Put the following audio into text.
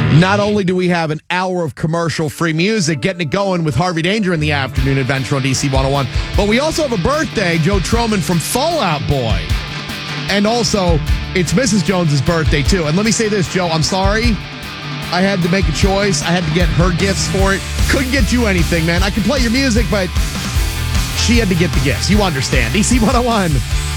Not only do we have an hour of commercial-free music, getting it going with Harvey Danger in the afternoon adventure on DC 101, but we also have a birthday, Joe Troman from Fall Out Boy. And also, it's Mrs. Jones's birthday, too. And let me say this, Joe, I'm sorry. I had to make a choice. I had to get her gifts for it. Couldn't get you anything, man. I could play your music, but she had to get the gifts. You understand. DC 101.